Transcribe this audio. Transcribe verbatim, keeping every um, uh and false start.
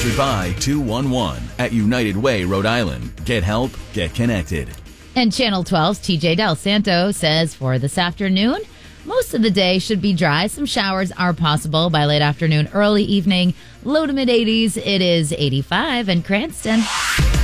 Sponsored by two one one at United Way, Rhode Island. Get help, get connected. And Channel twelve's T J Del Santo says for this afternoon, most of the day should be dry. Some showers are possible by late afternoon, early evening, low to mid eighties. It is eighty-five in Cranston.